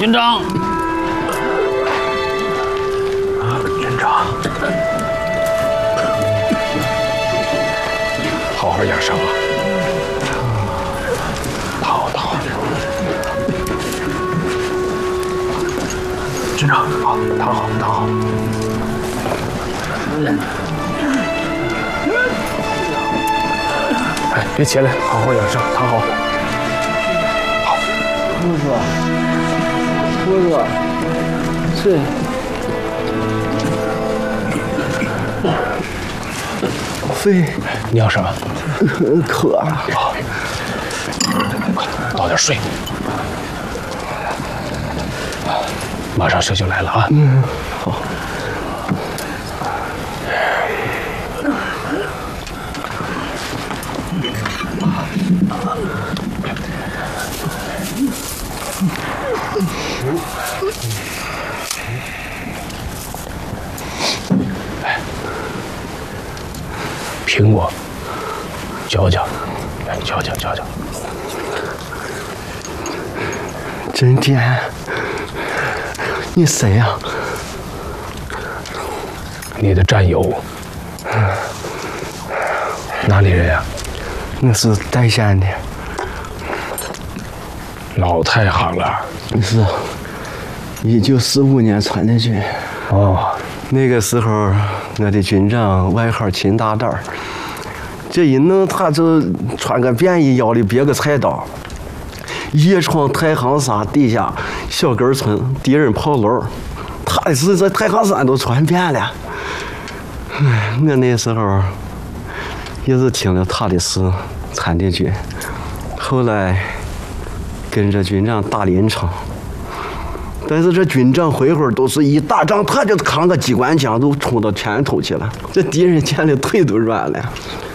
军长， 军长，好好养伤啊！躺好。军长，好，躺好。哎，别起来，好好养伤，躺好。好。 我说，睡。肺， 你要什么？ 渴。 好，倒点水。马上车就来了啊！ 好。 苹果，嚼嚼，来嚼嚼。 真甜。你谁呀？ 你的战友。哪里人呀？ 我是岱山的。 老太行了。 是，1945年参的军。 哦， 那个时候我的军长外号秦大胆儿，这一弄他就穿个便衣，腰里别个菜刀，夜闯太行山底下小根村，敌人炮楼，他的事在太行山都传遍了。我那时候也是听了他的事参的军，后来跟着军长打临城。但是这军长回会都是一打仗，他就扛个机关枪都冲到前头去了，这敌人见了腿都软了。